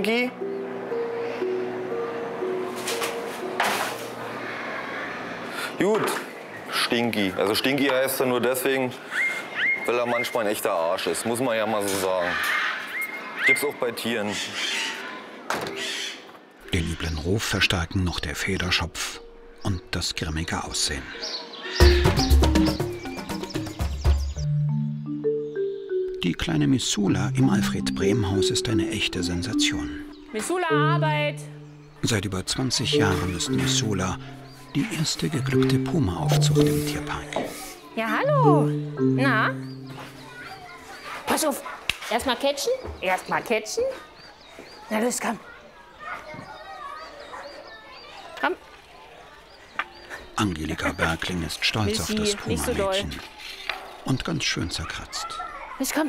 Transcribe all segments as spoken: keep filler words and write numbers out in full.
Stinky? Gut, Stinky. Also Stinky heißt er nur deswegen, weil er manchmal ein echter Arsch ist. Muss man ja mal so sagen. Gibt's auch bei Tieren. Den üblen Ruf verstärken noch der Federschopf und das grimmige Aussehen. Die kleine Missula im Alfred-Brehm-Haus ist eine echte Sensation. Missula, Arbeit! Seit über zwanzig Jahren ist Missula die erste geglückte Puma-Aufzucht im Tierpark. Ja, hallo! Na? Pass auf! Erstmal catchen. Erstmal catchen. Na los, komm. Komm. Angelika Bergling ist stolz Missy, auf das nicht so Puma-Mädchen. doll. Und ganz schön zerkratzt. Los, komm.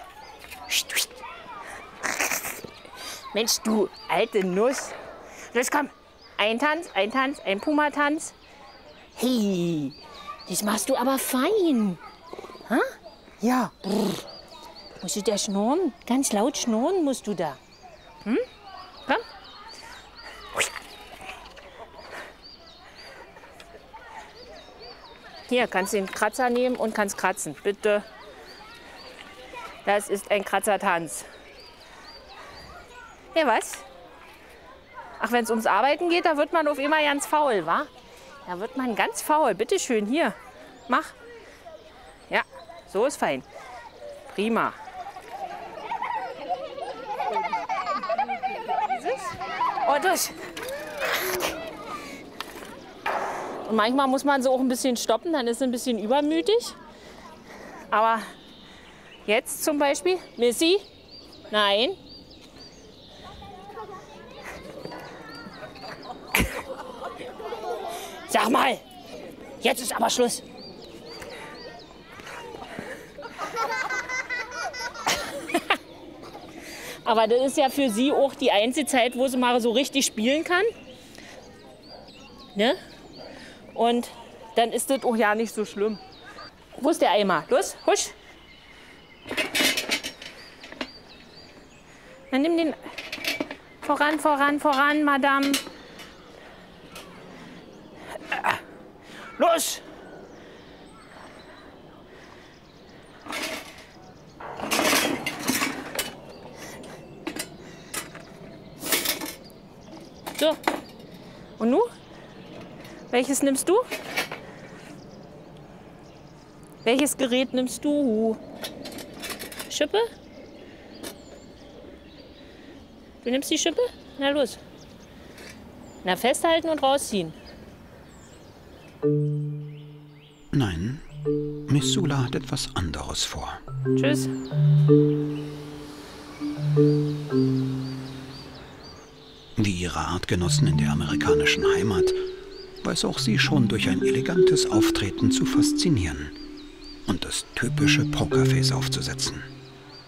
Mensch, du alte Nuss. Los, komm. Ein Tanz, ein Tanz, ein Puma-Tanz. Hey, das machst du aber fein. Ha? Ja. Brr. Musst du da schnurren? Ganz laut schnurren musst du da. Hm? Komm. Hier, kannst du den Kratzer nehmen und kannst kratzen. Bitte. Das ist ein Kratzertanz. Ja, was? Ach, wenn es ums Arbeiten geht, da wird man auf immer ganz faul, wa? Da wird man ganz faul. Bitte schön, hier. Mach. Ja, so ist fein. Prima. Oh, durch. Und manchmal muss man sie auch ein bisschen stoppen, dann ist sie ein bisschen übermütig. Aber jetzt zum Beispiel, Missy, nein. Sag mal, jetzt ist aber Schluss. Aber das ist ja für sie auch die einzige Zeit, wo sie mal so richtig spielen kann. Ne? Und dann ist das auch ja nicht so schlimm. Wo ist der Eimer? Los, husch. Dann nimm den voran, voran, voran, Madame. Los! So. Und nun? Welches nimmst du? Welches Gerät nimmst du? Schippe? Du nimmst die Schippe? Na los. Na, festhalten und rausziehen. Nein, Missula hat etwas anderes vor. Tschüss. Wie ihre Artgenossen in der amerikanischen Heimat weiß auch sie schon durch ein elegantes Auftreten zu faszinieren und das typische Pokerface aufzusetzen.